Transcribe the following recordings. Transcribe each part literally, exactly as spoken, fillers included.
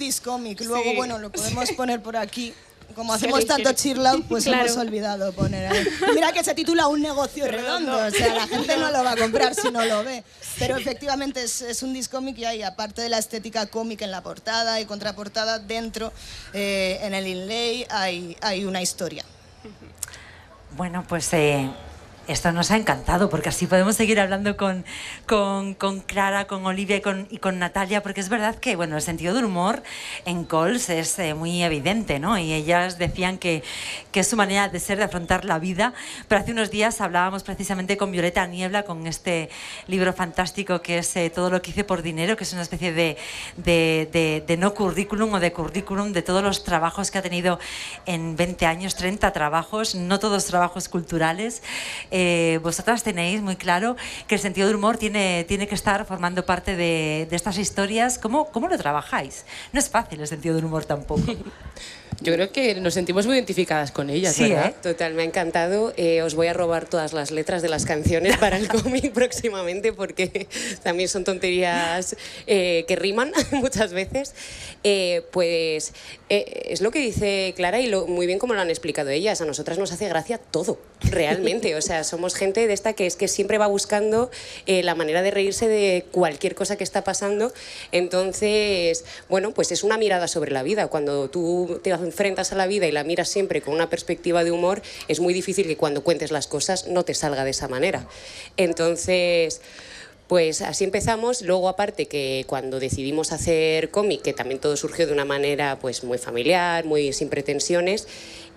discómic. Luego, Sí. bueno, lo podemos poner por aquí. Como hacemos tanto chill out, pues claro. hemos olvidado poner ahí. Mira que se titula Un negocio redondo, o sea, la gente no lo va a comprar si no lo ve. Pero efectivamente es, es un discómic y hay, aparte de la estética cómica en la portada y contraportada, dentro, eh, en el inlay, hay, hay una historia. Bueno, pues eh, esto nos ha encantado, porque así podemos seguir hablando con, con, con Clara, con Olivia y con, y con Natalia, porque es verdad que bueno, el sentido del humor en Cols es eh, muy evidente, ¿no? Y ellas decían que, que es su manera de ser, de afrontar la vida. Pero hace unos días hablábamos precisamente con Violeta Niebla, con este libro fantástico que es eh, Todo lo que hice por dinero, que es una especie de, de, de, de no currículum o de currículum de todos los trabajos que ha tenido en veinte años, treinta trabajos, no todos trabajos culturales. Eh, vosotras tenéis muy claro que el sentido del humor tiene, tiene que estar formando parte de, de estas historias. ¿Cómo, ¿Cómo lo trabajáis? No es fácil el sentido del humor tampoco. Yo creo que nos sentimos muy identificadas con ellas, sí, ¿verdad? ¿eh? Total, me ha encantado. Eh, os voy a robar todas las letras de las canciones para el cómic próximamente, porque también son tonterías eh, que riman muchas veces. Eh, pues eh, es lo que dice Clara y lo, muy bien como lo han explicado ellas. A nosotras nos hace gracia todo, realmente. O sea, somos gente de esta que es que siempre va buscando eh, la manera de reírse de cualquier cosa que está pasando. Entonces, bueno, pues es una mirada sobre la vida. Cuando tú te enfrentas a la vida y la miras siempre con una perspectiva de humor, es muy difícil que cuando cuentes las cosas no te salga de esa manera. Entonces, pues así empezamos. Luego, aparte, que cuando decidimos hacer cómic, que también todo surgió de una manera pues muy familiar, muy sin pretensiones,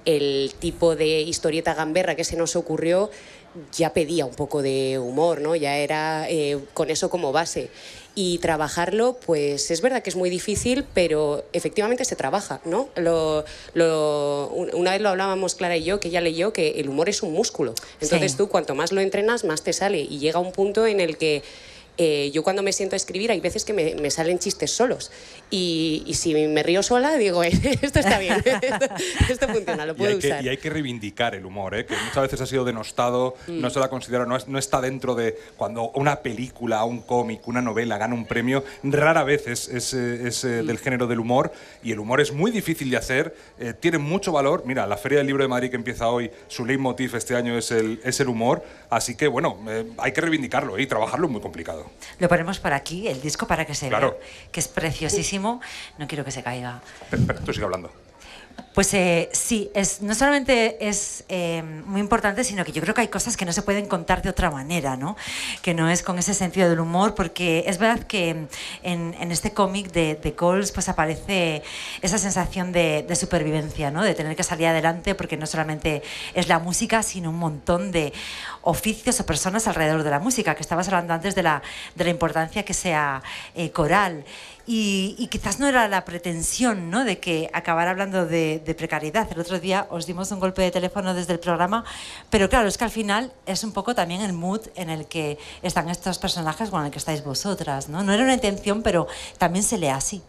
el tipo de historieta gamberra que se nos ocurrió ya pedía un poco de humor, ¿no? Ya era eh, con eso como base. Y trabajarlo, pues es verdad que es muy difícil, pero efectivamente se trabaja, ¿no? Lo, lo, una vez lo hablábamos Clara y yo, que ella leyó que el humor es un músculo. Entonces sí. Tú cuanto más lo entrenas, más te sale. Y llega un punto en el que eh, yo cuando me siento a escribir hay veces que me, me salen chistes solos. Y, y si me río sola, digo, eh, esto está bien, esto, esto funciona, lo puedo y usar. Que, y hay que reivindicar el humor, ¿eh? Que muchas veces ha sido denostado, mm. no se la considera, no, es, no está dentro de cuando una película, un cómic, una novela gana un premio, rara vez es, es, es mm. del género del humor, y el humor es muy difícil de hacer, eh, tiene mucho valor. Mira, la Feria del Libro de Madrid que empieza hoy, su leitmotiv este año es el, es el humor, así que bueno, eh, hay que reivindicarlo ¿eh? Y trabajarlo es muy complicado. Lo ponemos por aquí, el disco, para que se claro. vea, que es preciosísimo. No quiero que se caiga. Pero, pero tú sigue hablando. Pues eh, sí, es, no solamente es eh, muy importante, sino que yo creo que hay cosas que no se pueden contar de otra manera, ¿no? Que no es con ese sentido del humor, porque es verdad que en, en este cómic de, de Cols pues aparece esa sensación de, de supervivencia, ¿no? De tener que salir adelante, porque no solamente es la música, sino un montón de oficios o personas alrededor de la música, que estabas hablando antes de la, de la importancia que sea eh, coral. Y, y quizás no era la pretensión, ¿no? De que acabara hablando de, de precariedad. El otro día os dimos un golpe de teléfono desde el programa, pero claro, es que al final es un poco también el mood en el que están estos personajes con el que estáis vosotras, ¿no? No era una intención, pero también se lee así.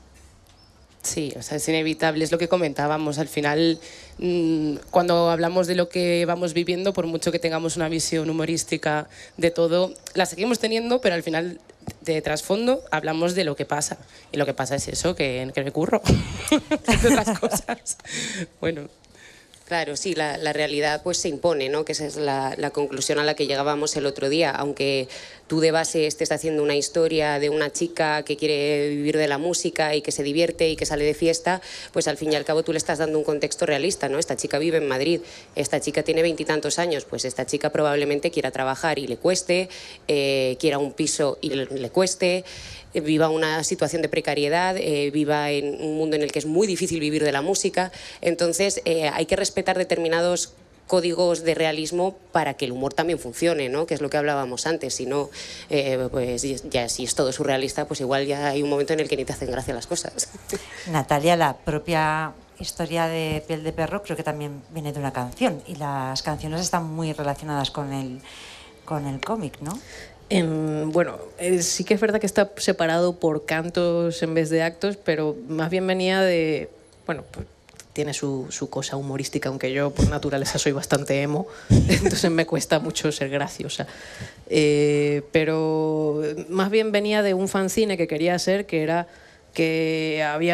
Sí, o sea, es inevitable, es lo que comentábamos. Al final, mmm, cuando hablamos de lo que vamos viviendo, por mucho que tengamos una visión humorística de todo, la seguimos teniendo, pero al final, de trasfondo, hablamos de lo que pasa. Y lo que pasa es eso, que, que me curro, entre otras cosas. Bueno. Claro, sí, la, la realidad pues se impone, ¿no? Que esa es la, la conclusión a la que llegábamos el otro día. Aunque tú de base estés haciendo una historia de una chica que quiere vivir de la música y que se divierte y que sale de fiesta, pues al fin y al cabo tú le estás dando un contexto realista, ¿no? Esta chica vive en Madrid, esta chica tiene veintitantos años, pues esta chica probablemente quiera trabajar y le cueste, eh, quiera un piso y le, le cueste, eh, viva una situación de precariedad, eh, viva en un mundo en el que es muy difícil vivir de la música. Entonces eh, hay que respetar determinados códigos de realismo para que el humor también funcione, ¿no? Que es lo que hablábamos antes. Si no, eh, pues ya si es todo surrealista, pues igual ya hay un momento en el que ni te hacen gracia las cosas. Natalia, la propia historia de Piel de Perro creo que también viene de una canción, y las canciones están muy relacionadas con el, con el cómic, ¿no? En, bueno, eh, sí que es verdad que está separado por cantos en vez de actos, pero más bien venía de, bueno, pues tiene su, su cosa humorística, aunque yo por naturaleza soy bastante emo, entonces me cuesta mucho ser graciosa. Eh, pero más bien venía de un fanzine que quería hacer, que era que había